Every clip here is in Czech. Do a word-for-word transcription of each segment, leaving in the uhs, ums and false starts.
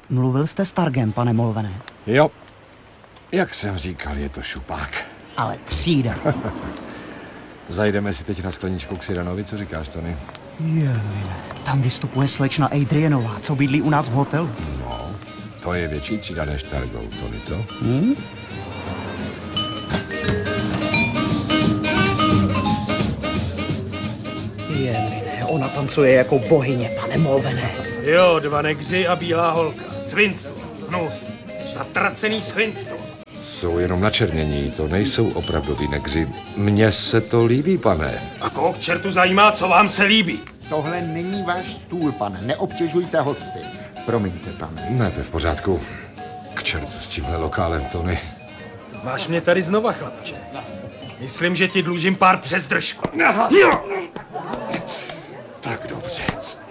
Mluvil jste s Targem, pane Molvené? Jo. Jak jsem říkal, je to šupák. Ale třída. Zajdeme si teď na skleničku k Cyranovi, co říkáš, Tony? Jemine, tam vystupuje slečna Adrianová, co bydlí u nás v hotelu. No, to je větší třída než Targou, Tony, co? Hmm? Jemine, ona tancuje jako bohyně, pane Molvené. Jo, dva negři a bílá holka. Svinstvo, hnus, zatracený svinstvo. Jsou jenom načernění, to nejsou opravdoví negři. Mně se to líbí, pane. A koho k čertu zajímá, co vám se líbí? Tohle není váš stůl, pane. Neobtěžujte hosty. Promiňte, pane. Ne, to je v pořádku. K čertu s tímhle lokálem, Tony. Máš mě tady znova, chlapče. Myslím, že ti dlužím pár přes držku. Tak dobře.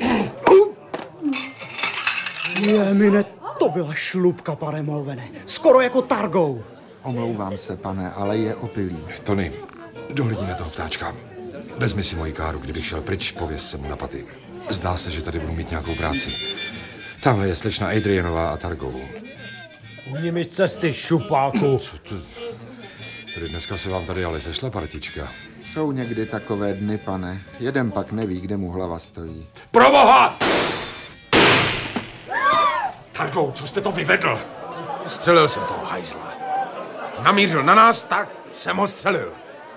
Jemine, to byla šlupka, pane Molvené. Skoro jako Targou. Omlouvám se, pane, ale je opilý. Tony, dohlídni na toho ptáčka. Vezmi si moji káru, kdybych šel pryč, pověz se mu na paty. Zdá se, že tady budu mít nějakou práci. Tamhle je slečna Adrianová a Targovou. Uhni mi z cesty, šupáku. Co to? Tedy dneska se vám tady ale sešla partička. Jsou někdy takové dny, pane. Jeden pak neví, kde mu hlava stojí. Proboha! Targou, co jste to vyvedl? Střelil jsem toho hajzla. Namířil na nás, tak jsem ho střelil.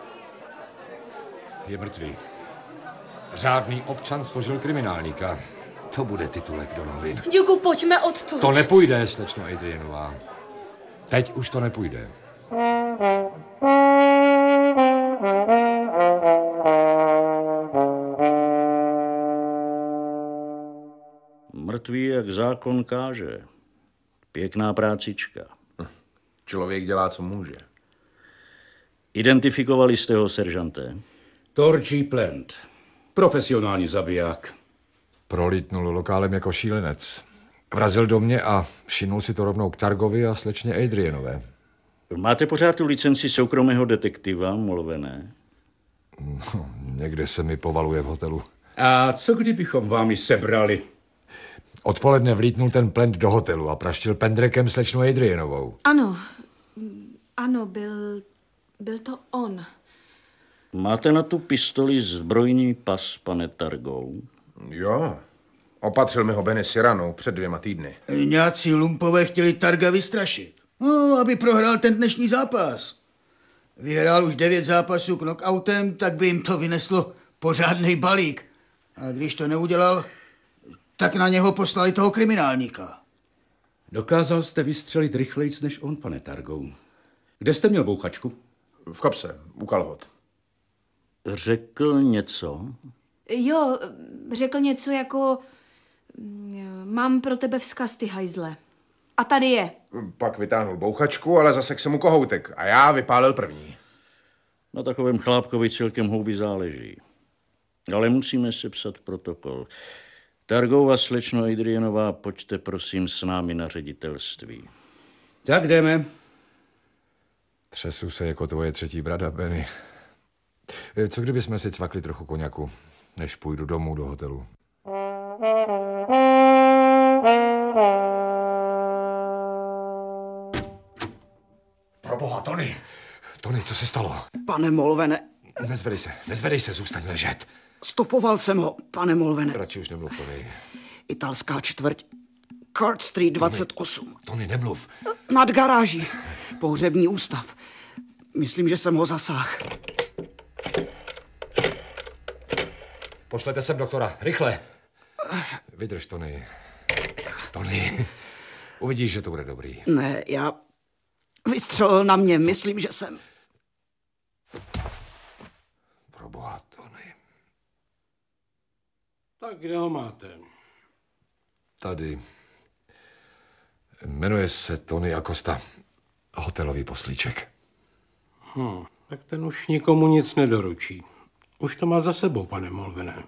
Je mrtvý. Řádný občan složil kriminálníka. To bude titulek do novin. Děku, pojďme odtud. To nepůjde, slečno Adrianová. Teď už to nepůjde. Mrtvý, jak zákon káže. Pěkná prácička. Člověk dělá, co může. Identifikovali jste ho, seržante? Torčí Plant. Profesionální zabiják. Prolítnul lokálem jako šílenec. Vrazil do mě a šinul si to rovnou k Targovi a slečně Adrianové. Máte pořád tu licenci soukromého detektiva, Molvené? No, někde se mi povaluje v hotelu. A co kdybychom vám ji sebrali? Odpoledne vlítnul ten Plant do hotelu a praštil pendrekem slečnu Adrianovou. Ano, ano, byl, byl to on. Máte na tu pistoli zbrojní pas, pane Targou? Jo. Opatřil mi ho Benny Cyrano před dvěma týdny. Nějací lumpové chtěli Targa vystrašit. No, aby prohrál ten dnešní zápas. Vyhrál už devět zápasů knockoutem, tak by jim to vyneslo pořádnej balík. A když to neudělal, tak na něho poslali toho kriminálníka. Dokázal jste vystřelit rychlejc než on, pane Targou. Kde jste měl bouchačku? V kapse, u kalhot. Řekl něco? Jo, řekl něco jako... Mám pro tebe vzkaz, ty hajzle. A tady je. Pak vytáhnul bouchačku, ale zasek se mu kohoutek a já vypálil první. Na takovém chlápkovi celkem houby záleží. Ale musíme sepsat protokol. Targou a slečno Adrianová, pojďte prosím s námi na ředitelství. Tak jdeme. Třesu se jako tvoje třetí brada, Benny. Co kdyby jsme si cvakli trochu koněku, než půjdu domů do hotelu? Proboha, Tony! Tony, co se stalo? Pane Molvené, Nezvedej se, nezvedej se, zůstaň ležet. stopoval jsem ho, pane Molvené. Radši už nemluv, Tony. Italská čtvrť, Court Street dvacet osm. Tony, nemluv. Nad garáží. Pohřební ústav. Myslím, že jsem ho zasáhl. Pošlete sem doktora, rychle. Vydrž, Tony. Tony, uvidíš, že to bude dobrý. Ne, já... Vystřelil na mě, myslím, že jsem... Proboha, Tony. Tak kde ho máte? Tady. Jmenuje se Tony Acosta. Hotelový poslíček. Hm, tak ten už nikomu nic nedoručí. Už to má za sebou, pane Molvené.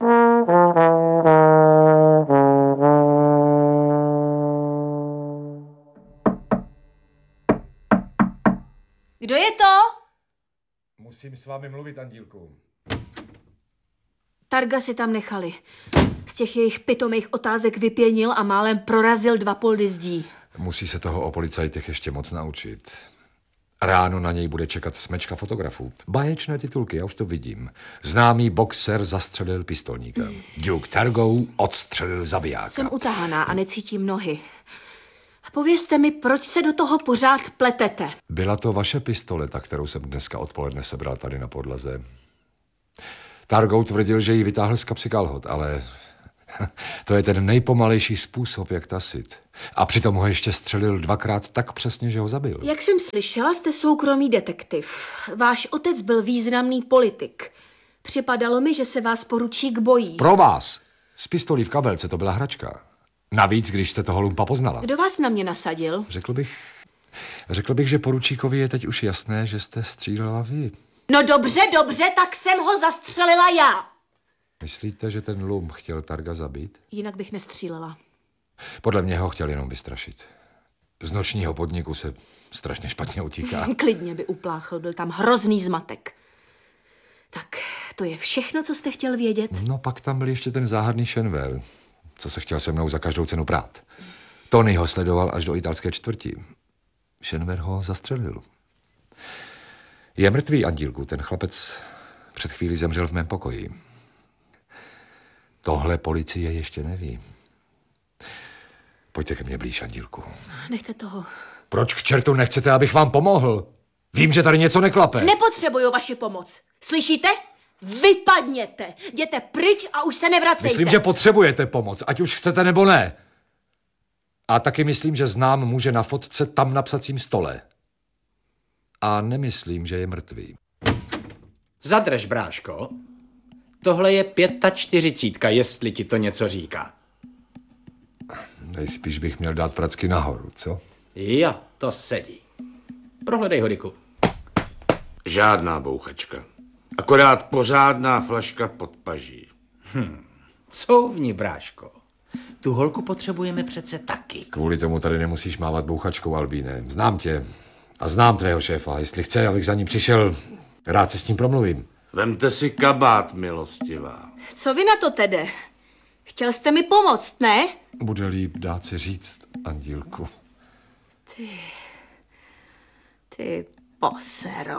Kdo je to? Musím s vámi mluvit, Andílku. Targa si tam nechali. Z těch jejich pitomých otázek vypěnil a málem prorazil dva poldy zdí. Musí se toho o policajtech ještě moc naučit. Ráno na něj bude čekat smečka fotografů. Báječné titulky, já už to vidím. Známý boxer zastřelil pistolníka. Duke Targow odstřelil zabijáka. Jsem utahaná a necítím nohy. Povězte mi, proč se do toho pořád pletete? Byla to vaše pistoleta, kterou jsem dneska odpoledne sebral tady na podlaze. Targow tvrdil, že ji vytáhl z kapsy kalhot, ale to je ten nejpomalejší způsob, jak tasit. A přitom ho ještě střelil dvakrát tak přesně, že ho zabil. Jak jsem slyšela, jste soukromý detektiv. Váš otec byl významný politik. Připadalo mi, že se vás poručík bojí. Pro vás! Z pistolí v kabelce to byla hračka. Navíc, když jste toho lumpa poznala. Kdo vás na mě nasadil? Řekl bych, řekl bych, že poručíkovi je teď už jasné, že jste střílela vy. No dobře, dobře, tak jsem ho zastřelila já. Myslíte, že ten lump chtěl Targa zabít? Jinak bych nestřílela. Podle mě ho chtěl jenom vystrašit. Z nočního podniku se strašně špatně utíká. Klidně by upláchl, byl tam hrozný zmatek. Tak, to je všechno, co jste chtěl vědět? No pak tam byl ještě ten záhadný Shenwer, co se chtěl se mnou za každou cenu prát. Tony ho sledoval až do italské čtvrti. Shenwer ho zastřelil. Je mrtvý, Andílku, ten chlapec před chvílí zemřel v mém pokoji. Tohle policie ještě neví. Pojďte ke mně blíž, Andílku. Nechte toho. Proč k čertu nechcete, abych vám pomohl? Vím, že tady něco neklape. Nepotřebuju vaši pomoc. Slyšíte? Vypadněte. Jděte pryč a už se nevracejte. Myslím, že potřebujete pomoc, ať už chcete nebo ne. A taky myslím, že znám muže na fotce tam na psacím stole. A nemyslím, že je mrtvý. Zadrž, bráško. Tohle je pětačtyřicítka, jestli ti to něco říká. Nejspíš bych měl dát pracky nahoru, co? Jo, to sedí. Prohledej hodiku. Žádná bouchačka. Akorát pořádná flaška pod paží. Hm. Couvni, bráško. Tu holku potřebujeme přece taky. Kvůli tomu tady nemusíš mávat bouchačkou, Albíne. Znám tě a znám tvého šéfa. Jestli chce, abych za ním přišel, rád se s ním promluvím. Vemte si kabát, milostivá. Co vy na to tedy? Chtěl jste mi pomoct, ne? Bude líp dát si říct, Andílku. Ty... Ty posero.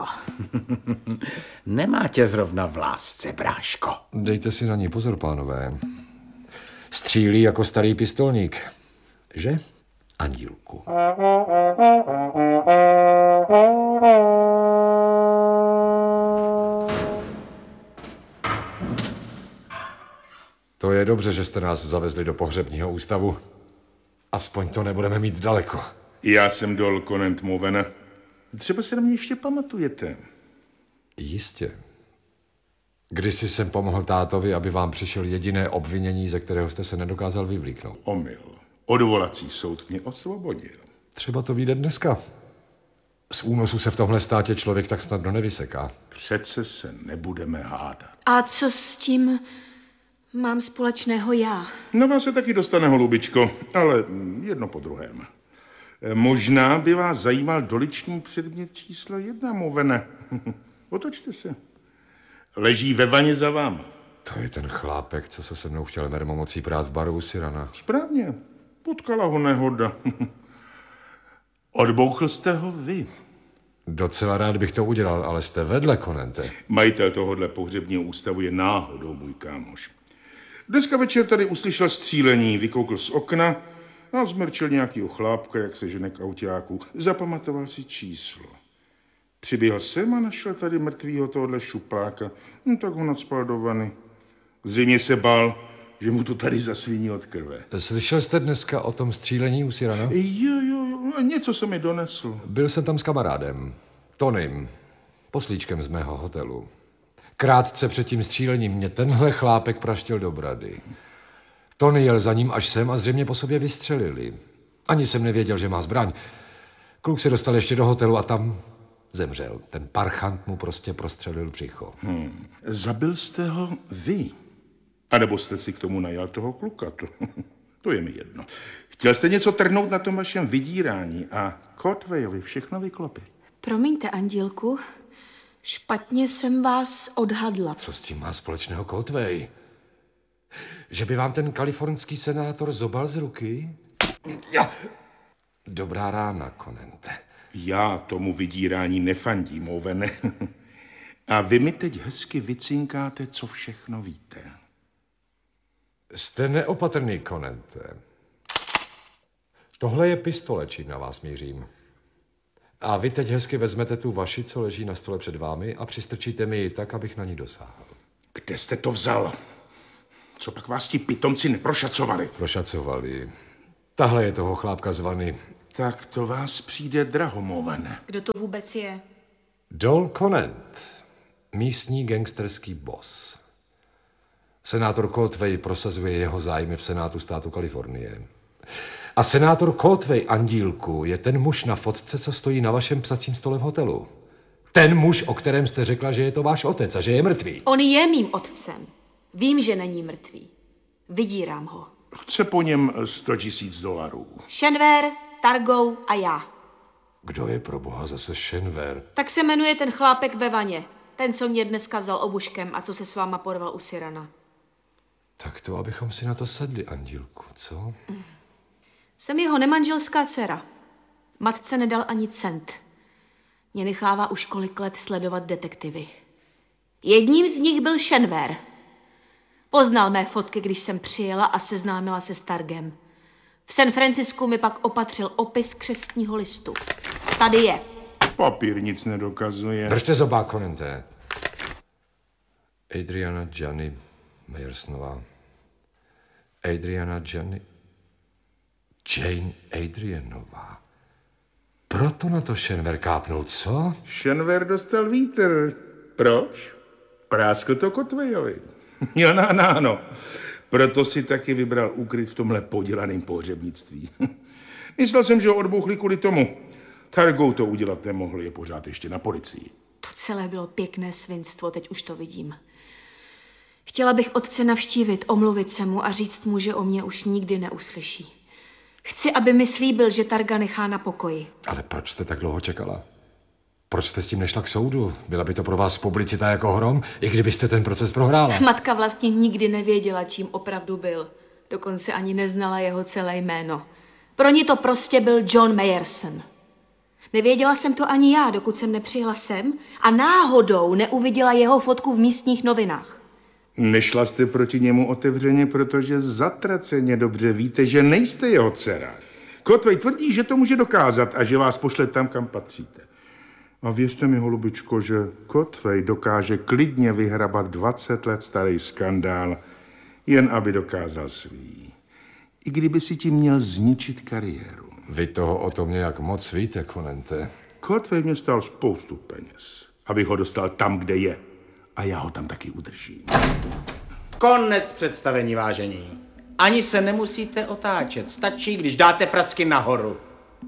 Nemá tě zrovna v lásce, bráško. Dejte si na ní pozor, pánové. Střílí jako starý pistolník. Že, Andílku? To je dobře, že jste nás zavezli do pohřebního ústavu. Aspoň to nebudeme mít daleko. Já jsem Dol Konent Movena. Třeba se na mě ještě pamatujete. Jistě. Kdysi jsem pomohl tátovi, aby vám přišel jediné obvinění, ze kterého jste se nedokázal vyvlíknout. Omyl. Odvolací soud mě osvobodil. Třeba to vyjde dneska. Z únosu se v tomhle státě člověk tak snadno nevyseká. Přece se nebudeme hádat. A co s tím mám společného já? Na vás se taky dostane, holubičko, ale jedno po druhém. Možná by vás zajímal doliční předmět číslo jedna, Movene. Otočte se. Leží ve vaně za váma. To je ten chlápek, co se se mnou chtěl mermomocí prát v baru u Cyrana. Správně. Potkala ho nehoda. Odbouchl jste ho vy. Docela rád bych to udělal, ale jste vedle, Konente. Majitel tohohle pohřebního ústavu je náhodou můj kámoš. Dneska večer tady uslyšel střílení, vykoukl z okna a zmrčil nějakýho chlápka, jak se žene k autáku. Zapamatoval si číslo. Přiběhl sem a našel tady mrtvýho tohohle šupáka. No, tak ho nacpal do vany. Zřejmě se bál, že mu to tady zasviní od krve. Slyšel jste dneska o tom střílení u Cyrana? Jo, jo, jo, něco se mi donesl. Byl jsem tam s kamarádem, Tonym, poslíčkem z mého hotelu. Krátce před tím střílením mě tenhle chlápek praštil do brady. Tony jel za ním až sem a zřejmě po sobě vystřelili. Ani jsem nevěděl, že má zbraň. Kluk se dostal ještě do hotelu a tam zemřel. Ten parchant mu prostě prostřelil břicho. Hmm. Zabil jste ho vy? A nebo jste si k tomu najal toho kluka? To, to je mi jedno. Chtěl jste něco trhnout na tom vašem vydírání a Kotvejovi všechno vyklopit. Promiňte, Andílku, špatně jsem vás odhadla. Co s tím má společného Kotvej? Že by vám ten kalifornský senátor zobal z ruky? Ja. Dobrá rána, Conante. Já tomu vydírání nefandím, Ovene. A vy mi teď hezky vycinkáte, co všechno víte. Jste neopatrný, Conante. Tohle je pistole, čím na vás mířím. A vy teď hezky vezmete tu vaši, co leží na stole před vámi, a přistrčíte mi ji tak, abych na ní dosáhl. Kde jste to vzal? Co pak vás ti pitomci neprošacovali? Prošacovali. Tahle je toho chlápka zvaný. Tak to vás přijde drahomoven. Kdo to vůbec je? Dol Conant, místní gangsterský boss. Senátor Coldway prosazuje jeho zájmy v Senátu státu Kalifornie. A senátor Coldway, Andílku, je ten muž na fotce, co stojí na vašem psacím stole v hotelu. Ten muž, o kterém jste řekla, že je to váš otec a že je mrtvý. On je mým otcem. Vím, že není mrtvý. Vydírám ho. Chce po něm sto tisíc dolarů. Shenver, Targou a já. Kdo je pro boha zase Shenver? Tak se jmenuje ten chlápek ve vaně. Ten, co mě dneska vzal obuškem a co se s váma porval u Cyrana. Tak to, abychom si na to sedli, Andílku, co? Jsem jeho nemanželská dcera. Matce nedal ani cent. Mě nechává už kolik let sledovat detektivy. Jedním z nich byl Shenver. Poznal mé fotky, když jsem přijela a seznámila se s Targem. V San Francisku mi pak opatřil opis křestního listu. Tady je. Papír nic nedokazuje. Držte zobá, Conante. Adriana Gianni Meyersonová. Adriana Gianni... Jane Adrianová. Proto na to Shenver kápnul, co? Shenver dostal vítr. Proč? Práskl to Coldwayovi. Jo, no, no, no. Proto si taky vybral úkryt v tomhle podělaném pohřebnictví. Myslel jsem, že ho odbouchli kvůli tomu. Targou to udělat nemohli, je pořád ještě na policii. To celé bylo pěkné svinstvo, teď už to vidím. Chtěla bych otce navštívit, omluvit se mu a říct mu, že o mě už nikdy neuslyší. Chci, aby mi slíbil, že Targa nechá na pokoji. Ale proč jste tak dlouho čekala? Proč jste s tím nešla k soudu? Byla by to pro vás publicita jako hrom, i kdybyste ten proces prohrála. Matka vlastně nikdy nevěděla, čím opravdu byl. Dokonce ani neznala jeho celé jméno. Pro ní to prostě byl John Meyerson. Nevěděla jsem to ani já, dokud jsem nepřijela sem a náhodou neuviděla jeho fotku v místních novinách. Nešla jste proti němu otevřeně, protože zatraceně dobře víte, že nejste jeho dcera. Coldway tvrdí, že to může dokázat a že vás pošle tam, kam patříte. A věřte mi, holubičko, že Coldway dokáže klidně vyhrabat dvacet let starý skandál, jen aby dokázal svý. I kdyby si tím měl zničit kariéru. Vy toho o tom nějak moc víte, Conante. Coldway mě stál spoustu peněz, aby ho dostal tam, kde je. A já ho tam taky udržím. Konec představení, vážení. Ani se nemusíte otáčet. Stačí, když dáte pracky nahoru.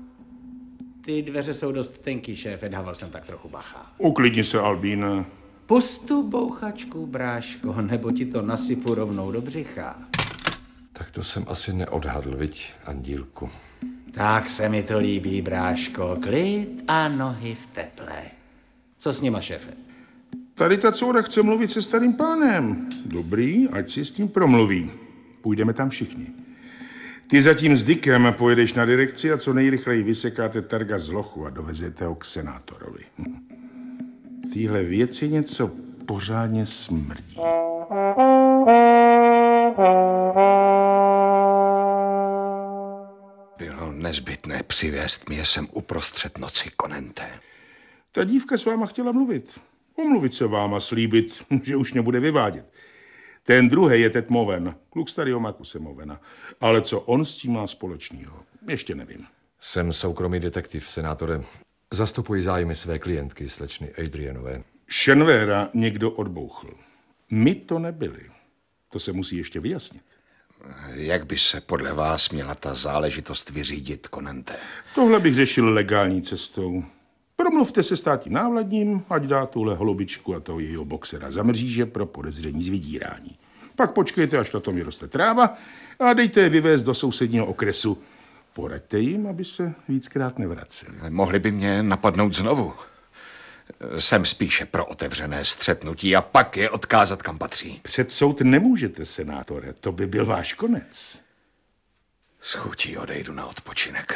Ty dveře jsou dost tenký, šéfe, dával jsem tak trochu bacha. Uklidni se, Albína. Pustu bouchačku, bráško, nebo ti to nasypu rovnou do břicha. Tak to jsem asi neodhadl, viď, Andílku. Tak se mi to líbí, bráško. Klid a nohy v teple. Co s nima, šéfe? Tady ta couda chce mluvit se starým pánem. Dobrý, ať si s tím promluví. Půjdeme tam všichni. Ty zatím s Dickem pojedeš na direkci a co nejrychleji vysekáte Targa z lochu a dovezete ho k senátorovi. V téhle věci něco pořádně smrdí. Bylo nezbytné přivést mě sem uprostřed noci, Conante. Ta dívka s váma chtěla mluvit. Omluvit se vám a slíbit, že už nebude vyvádět. Ten druhý je Ted Moven, kluk starého Markuse Movena. Ale co on s tím má společného, ještě nevím. Jsem soukromý detektiv, senátore. Zastupuji zájmy své klientky, slečny Adrianové. Shenvera někdo odbouchl. My to nebyli. To se musí ještě vyjasnit. Jak by se podle vás měla ta záležitost vyřídit, Conante? Tohle bych řešil legální cestou. Promluvte se státním návladním, ať dá tuhle holubičku a toho jejího boxera za mříže pro podezření z vydírání. Pak počkejte, až na tom vyroste tráva a dejte je vyvést do sousedního okresu. Poraďte jim, aby se víckrát nevraceli. Ale mohli by mě napadnout znovu. Jsem spíše pro otevřené střetnutí a pak je odkázat kam patří. Před soud nemůžete, senátore, to by byl váš konec. S chutí odejdu na odpočinek.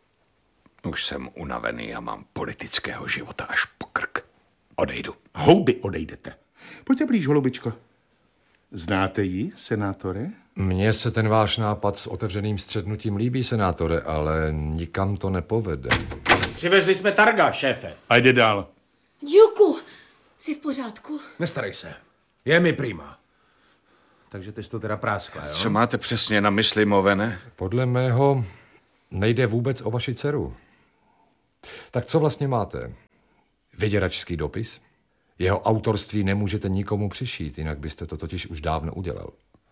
Už jsem unavený a mám politického života až po krk. Odejdu. Houby odejdete. Pojďte blíž, holubičko. Znáte ji, senátore? Mně se ten váš nápad s otevřeným střetnutím líbí, senátore, ale nikam to nepovede. Přivezli jsme Targa, šéfe. A jde dál. Duku, jsi v pořádku? Nestarej se. Je mi prima. Takže ty jsi to teda práskla, jo? Co máte přesně na mysli, Movene? Podle mého nejde vůbec o vaši dceru. Tak co vlastně máte? Vyděračský dopis? Jeho autorství nemůžete nikomu přišít, jinak byste to totiž už dávno udělal.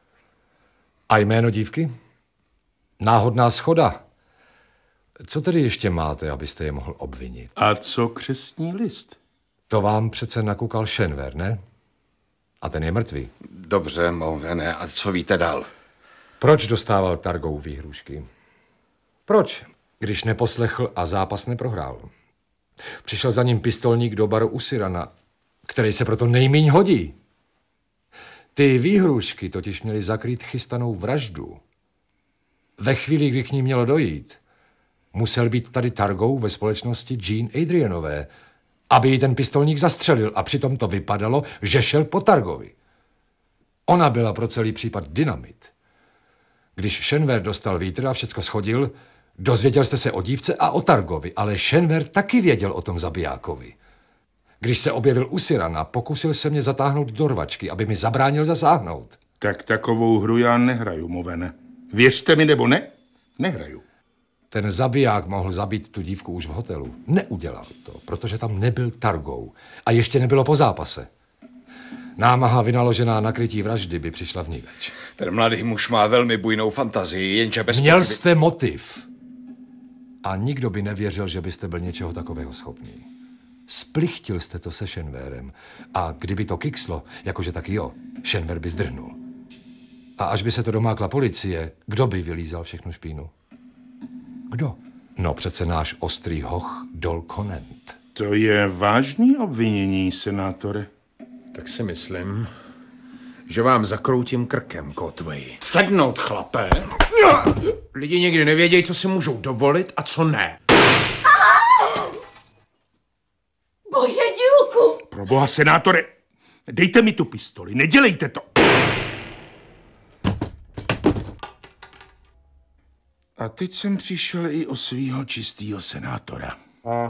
A jméno dívky? Náhodná schoda. Co tedy ještě máte, abyste je mohl obvinit? A co křestní list? To vám přece nakukal Shenwer, ne? A ten je mrtvý. Dobře, Movene, a co víte dál? Proč dostával Targou výhrůžky? Proč, když neposlechl a zápas neprohrál? Přišel za ním pistolník do baru u Sirana, který se proto nejmíň hodí. Ty výhrůžky totiž měly zakrýt chystanou vraždu. Ve chvíli, kdy k ní mělo dojít, musel být tady Targou ve společnosti Jean Adrianové, aby ji ten pistolník zastřelil a přitom to vypadalo, že šel po Targovi. Ona byla pro celý případ dynamit. Když Shenwer dostal vítr a všecko schodil, dozvěděl jste se o dívce a o Targovi, ale Shenwer taky věděl o tom zabijákovi. Když se objevil u Sirana, pokusil se mě zatáhnout do rvačky, aby mi zabránil zasáhnout. Tak takovou hru já nehraju, Movene. Věřte mi nebo ne, nehraju. Ten zabiják mohl zabít tu dívku už v hotelu. Neudělal to, protože tam nebyl Targou. A ještě nebylo po zápase. Námaha vynaložená na krytí vraždy by přišla vniveč. Ten mladý muž má velmi bujnou fantazii, jenže bez Měl pochyby... jste motiv. A nikdo by nevěřil, že byste byl něčeho takového schopný. Splichtil jste to se Shenwerem. A kdyby to kikslo, jakože taky jo, Shenwer by zdrhnul. A až by se to domákla policie, kdo by vylízal všechnu špínu? Kdo? No přece náš ostrý hoch Dol Conant. To je vážný obvinění, senátore. Tak si myslím, že vám zakroutím krkem, Kotway. Sednout, chlape. Lidi někdy nevědějí, co si můžou dovolit a co ne. Bože, Duku! Proboha, senátore, dejte mi tu pistoli, nedělejte to. A teď jsem přišel i o svýho čistýho senátora.